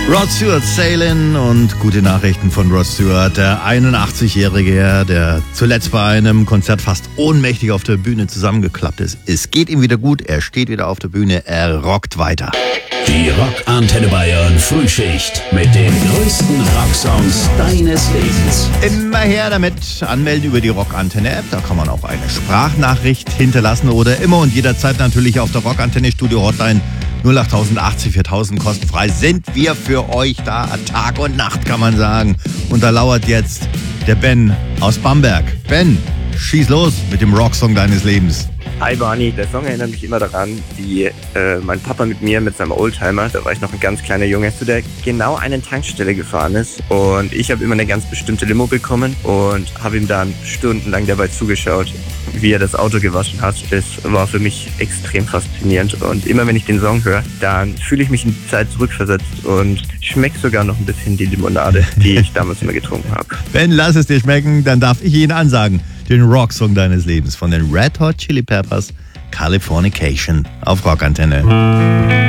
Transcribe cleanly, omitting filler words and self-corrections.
Rod Stewart, Sailin' und gute Nachrichten von Rod Stewart, der 81-Jährige, der zuletzt bei einem Konzert fast ohnmächtig auf der Bühne zusammengeklappt ist. Es geht ihm wieder gut, er steht wieder auf der Bühne, er rockt weiter. Die Rock-Antenne Bayern Frühschicht mit den größten Rocksongs deines Lebens. Immer her damit, anmelden über die Rock-Antenne-App, da kann man auch eine Sprachnachricht hinterlassen oder immer und jederzeit natürlich auf der Rock-Antenne-Studio-Hotline 08080 4000 kostenfrei sind wir für euch da, Tag und Nacht kann man sagen. Und da lauert jetzt der Ben aus Bamberg. Ben, schieß los mit dem Rocksong deines Lebens. Hi Barney, der Song erinnert mich immer daran, wie mein Papa mit mir mit seinem Oldtimer, da war ich noch ein ganz kleiner Junge, zu der genau einen Tankstelle gefahren ist und ich habe immer eine ganz bestimmte Limo bekommen und habe ihm dann stundenlang dabei zugeschaut, wie er das Auto gewaschen hat. Das war für mich extrem faszinierend und immer wenn ich den Song höre, dann fühle ich mich in die Zeit zurückversetzt und schmeckt sogar noch ein bisschen die Limonade, die ich damals immer getrunken habe. Ben, lass es dir schmecken, dann darf ich ihn ansagen. Den Rocksong deines Lebens von den Red Hot Chili Peppers, Californication auf Rockantenne.